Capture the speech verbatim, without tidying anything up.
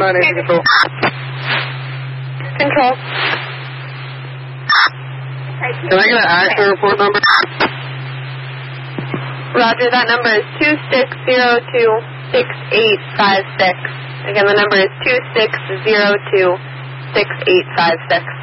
nine eight control. Control. Can I get an accident report number? Roger, that number is two six zero two six eight five six. Again, the number is two six zero two six eight five six.